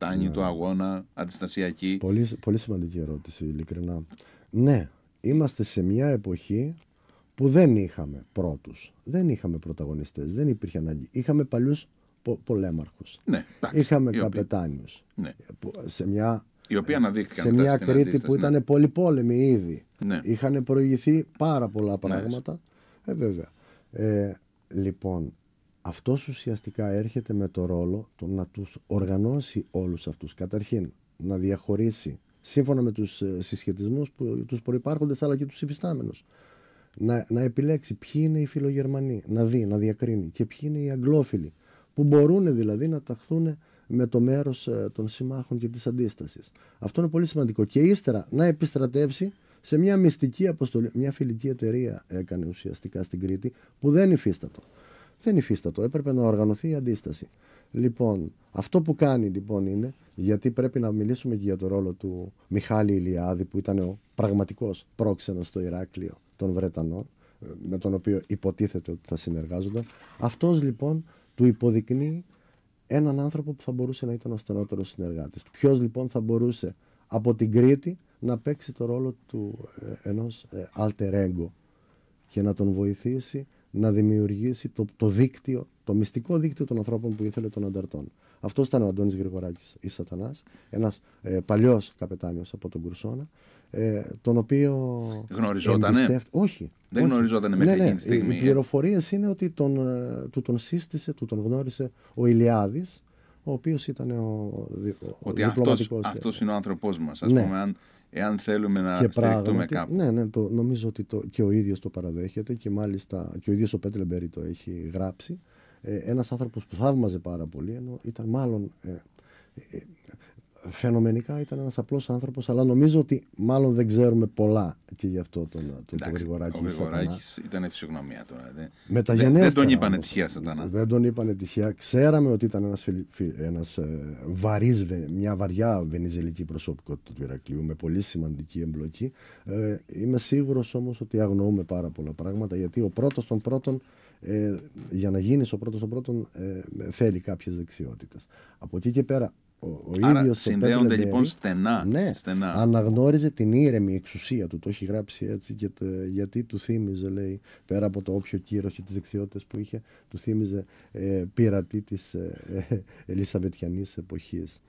καπετάνιοι του αγώνα, αντιστασιακοί. Πολύ, πολύ σημαντική ερώτηση, ειλικρινά. Ναι, είμαστε σε μια εποχή που δεν είχαμε πρώτους, δεν είχαμε πρωταγωνιστές, δεν υπήρχε ανάγκη. Είχαμε παλιούς πολέμαρχους. Ναι, εντάξει, είχαμε καπετάνιους. Ναι. Οι οποίοι αναδείχθηκαν σε μια Κρήτη που ήταν πολυπόλεμη ήδη. Ναι. Είχαν προηγηθεί πάρα πολλά πράγματα. Βέβαια. Λοιπόν, αυτός ουσιαστικά έρχεται με το ρόλο του να τους οργανώσει όλους αυτούς. Καταρχήν, να διαχωρίσει σύμφωνα με τους συσχετισμούς, τους προϋπάρχοντες αλλά και τους υφιστάμενους. Να επιλέξει ποιοι είναι οι φιλογερμανοί, να δει, να διακρίνει, και ποιοι είναι οι αγγλόφιλοι, που μπορούν δηλαδή να ταχθούν με το μέρος των συμμάχων και της αντίστασης. Αυτό είναι πολύ σημαντικό. Και ύστερα να επιστρατεύσει σε μια μυστική αποστολή. Μια φιλική εταιρεία έκανε ουσιαστικά στην Κρήτη που δεν υφίστατο. Δεν υφίστατο. Έπρεπε να οργανωθεί η αντίσταση. Λοιπόν, αυτό που κάνει λοιπόν είναι, γιατί πρέπει να μιλήσουμε και για το ρόλο του Μιχάλη Ηλιάδη, που ήταν ο πραγματικός πρόξενος στο Ηράκλειο των Βρετανών, με τον οποίο υποτίθεται ότι θα συνεργάζονταν. Αυτός λοιπόν του υποδεικνύει έναν άνθρωπο που θα μπορούσε να ήταν ο στενότερος συνεργάτης του. Ποιος λοιπόν θα μπορούσε από την Κρήτη να παίξει το ρόλο του ενός alter ego και να τον βοηθήσει να δημιουργήσει το δίκτυο, το μυστικό δίκτυο των ανθρώπων που ήθελε των ανταρτών. Αυτός ήταν ο Αντώνης Γρηγοράκης ή Σατανάς, ένας παλιός καπετάνιος από τον Κουρσώνα, τον οποίο γνωριζότανε. Όχι. Δεν γνωριζότανε μέχρι εκείνη τη στιγμή. Οι πληροφορίες είναι ότι τον σύστησε, τον γνώρισε ο Ηλιάδης, ο οποίος ήταν ο διπλωματικός. Αυτός είναι ο άνθρωπός μας, ας πούμε, εάν θέλουμε να στηριχτούμε κάπου. Ναι, νομίζω ότι και ο ίδιος το παραδέχεται, και μάλιστα και ο ίδιος ο Πέτλεμπερι το έχει γράψει. Ένας άνθρωπος που θαύμαζε πάρα πολύ, ενώ ήταν μάλλον φαινομενικά ήταν ένας απλός άνθρωπος, αλλά νομίζω ότι μάλλον δεν ξέρουμε πολλά και γι' αυτό τον Γρηγοράκη. Ο Γρηγοράκης ήταν φυσιογνωμία τώρα. Δεν τον είπανε τυχαία Σατανά. Δεν τον είπανε τυχαία. Ξέραμε ότι ήταν μια βαριά βενιζελική προσωπικότητα του Ηρακλείου, με πολύ σημαντική εμπλοκή. Είμαι σίγουρος όμως ότι αγνοούμε πάρα πολλά πράγματα, γιατί ο πρώτος των πρώτων, για να γίνεις ο πρώτος των πρώτων, θέλει κάποιες δεξιότητες. Από εκεί και πέρα, άρα ίδιος συνδέονται λοιπόν στενά. Ναι, στενά. Αναγνώριζε την ήρεμη εξουσία του. Το έχει γράψει έτσι, γιατί του θύμιζε, λέει, πέρα από το όποιο κύρος και τις δεξιότητες που είχε, του θύμιζε πειρατή της Ελισαβετιανής εποχής.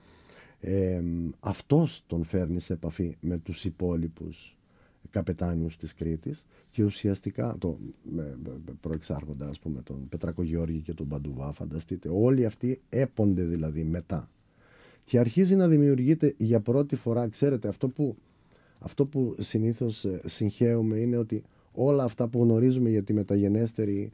Αυτός τον φέρνει σε επαφή με τους υπόλοιπους καπετάνιους της Κρήτης, και ουσιαστικά προεξάρχοντα, ας πούμε, τον Πετρακογιώργη και τον Παντουβά, φανταστείτε, όλοι αυτοί έπονται δηλαδή μετά. Και αρχίζει να δημιουργείται για πρώτη φορά, ξέρετε, αυτό που συνήθως συγχαίουμε είναι ότι όλα αυτά που γνωρίζουμε για τη μεταγενέστερη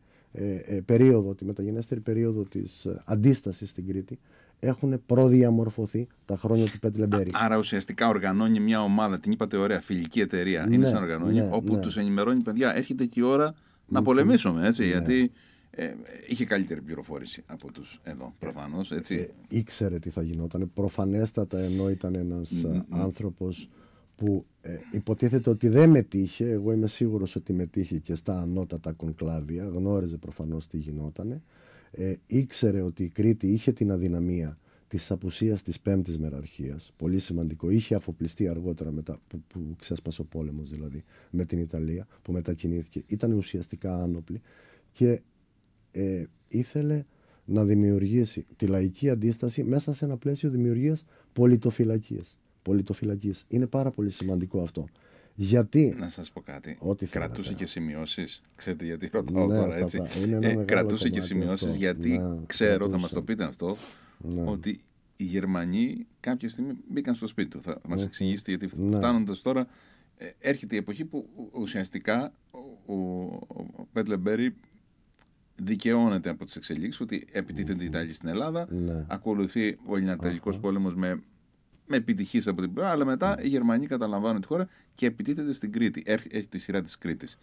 περίοδο της αντίστασης στην Κρήτη έχουν προδιαμορφωθεί τα χρόνια του Πέτλεμπερι. Άρα ουσιαστικά οργανώνει μια ομάδα, την είπατε ωραία, φιλική εταιρεία, είναι σαν οργανώνει, όπου τους ενημερώνει, παιδιά, έρχεται και η ώρα να πολεμήσουμε, έτσι, γιατί είχε καλύτερη πληροφόρηση από τους εδώ, προφανώς, έτσι. Ήξερε τι θα γινόταν, προφανέστατα, ενώ ήταν ένας άνθρωπος που υποτίθεται ότι δεν μετήχε. Εγώ είμαι σίγουρος ότι μετήχε και στα ανώτατα κονκλάβια, γνώριζε προφανώς τι γινότανε. Ήξερε ότι η Κρήτη είχε την αδυναμία της απουσίας της πέμπτης μεραρχίας, πολύ σημαντικό. Είχε αφοπλιστεί αργότερα, μετά που ξέσπασε ο πόλεμος δηλαδή με την Ιταλία, που μετακινήθηκε, ήταν ουσιαστικά άνοπλη, και ήθελε να δημιουργήσει τη λαϊκή αντίσταση μέσα σε ένα πλαίσιο δημιουργίας πολιτοφυλακής. Είναι πάρα πολύ σημαντικό αυτό. Γιατί, να σας πω κάτι, κρατούσε και σημειώσεις. Ξέρετε γιατί ρωτάω τώρα, έτσι. Κρατούσε και σημειώσεις, γιατί ξέρω, θα μας το πείτε αυτό, ότι οι Γερμανοί κάποια στιγμή μπήκαν στο σπίτι του. Θα μας εξηγήσετε, γιατί φτάνοντας τώρα, έρχεται η εποχή που ουσιαστικά ο Πέτλεμπερι δικαιώνεται από τις εξελίξεις, ότι επιτίθενται οι Ιταλοί στην Ελλάδα, ακολουθεί ο Ελληνοϊταλικός πόλεμος με επιτυχίες από την πλευρά, αλλά μετά οι Γερμανοί καταλαμβάνουν τη χώρα και επιτίθεται στην Κρήτη. Έχει τη σειρά της Κρήτης.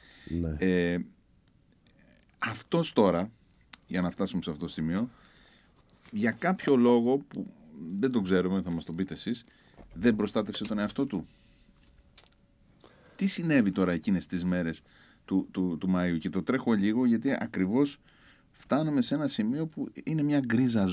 Αυτός τώρα, για να φτάσουμε σε αυτό το σημείο, για κάποιο λόγο που δεν το ξέρουμε, θα μας το πείτε εσείς, δεν προστάτευσε τον εαυτό του. Τι συνέβη τώρα εκείνες τις μέρες του Μαΐου? Και το τρέχω λίγο, γιατί ακριβώς φτάνουμε σε ένα σημείο που είναι μια γκρίζα